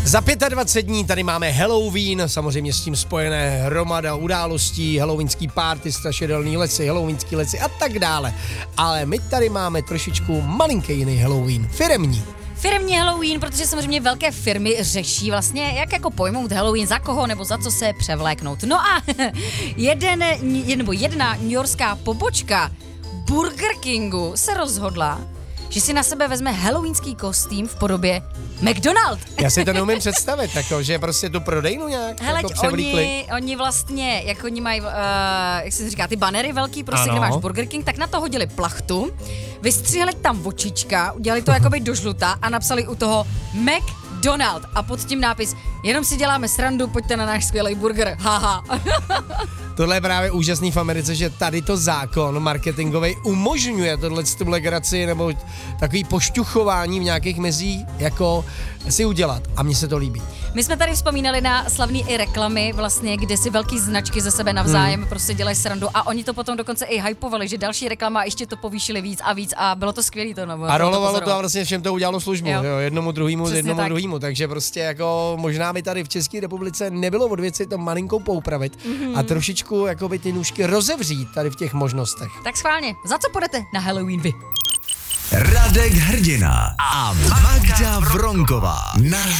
Za 25 dní tady máme Halloween, samozřejmě s tím spojené hromada událostí, halloweenský party, strašidelný lesy, halloweenský lesy a tak dále. Ale my tady máme trošičku malinký jiný Halloween, Firemní Halloween, protože samozřejmě velké firmy řeší vlastně, jak jako pojmout Halloween, za koho nebo za co se převléknout. No a jedna newyorská pobočka Burger Kingu se rozhodla, že si na sebe vezme halloweenský kostým v podobě McDonald. Já si to neumím představit, tako, že prostě tu prodejnu nějak Hele, jako převlíkli. oni vlastně, jako oni mají, jak se říká, ty banery velký, prostě, Ano. kde máš Burger King, tak na to hodili plachtu, vystřihli tam očička, udělali to jakoby do žluta a napsali u toho McDonald a pod tím nápis, jenom si děláme srandu, pojďte na náš skvělý burger, haha. Tohle je právě úžasný v Americe, že tady to zákon marketingový umožňuje tohletu legraci nebo takový pošťuchování v nějakých mezích jako si udělat a mně se to líbí. My jsme tady vzpomínali na slavný i reklamy, vlastně, kde si velký značky ze sebe navzájem prostě dělají srandu a oni to potom dokonce i hypovali, že další reklama ještě to povýšili víc a bylo to skvělý to. No, A rolovalo to a vlastně všem to udělalo službu, jo. Jednomu druhému, druhému, takže prostě jako možná by tady v České republice nebylo od věci to malinkou poupravit a trošičku jakoby ty nůžky rozevřít tady v těch možnostech. Tak schválně, za co půjdete na Halloween vy? Radek Hrdina a Magda Vronková.